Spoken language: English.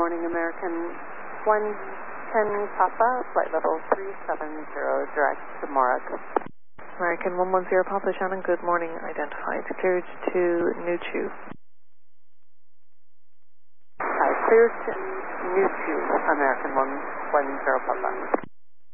morning, American 110 Papa, flight level 370, direct to Morag. American 110 Papa, Shannon, good morning, identified. Cleared to Nuchu. Cleared to Nuchu, American 110 Papa.